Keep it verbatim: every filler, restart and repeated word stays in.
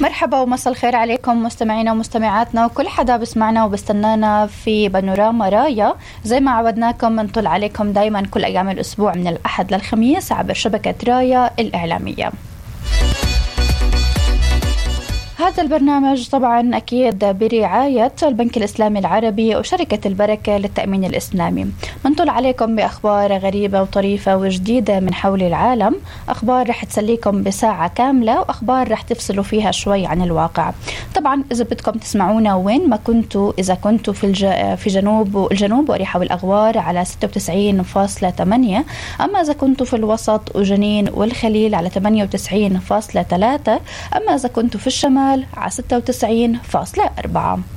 مرحبا ومساء الخير عليكم مستمعينا ومستمعاتنا وكل حدا بسمعنا وبستنانا في بانوراما رايا. زي ما عودناكم بنطل عليكم دايما كل أيام الأسبوع من الأحد للخميس عبر شبكة رايا الإعلامية. هذا البرنامج طبعا أكيد برعاية البنك الإسلامي العربي وشركة البركة للتأمين الإسلامي. منطل عليكم بأخبار غريبة وطريفة وجديدة من حول العالم، أخبار رح تسليكم بساعة كاملة وأخبار رح تفصلوا فيها شوي عن الواقع. طبعا إذا بدكم تسمعونا وين ما كنتوا، إذا كنتوا في الج... في جنوب الجنوب وريحة والأغوار على ستة وتسعين فاصلة ثمانية، أما إذا كنتوا في الوسط وجنين والخليل على ثمانية وتسعين فاصلة ثلاثة، أما إذا كنتوا في الشمال على ستة وتسعين فاصلة أربعة.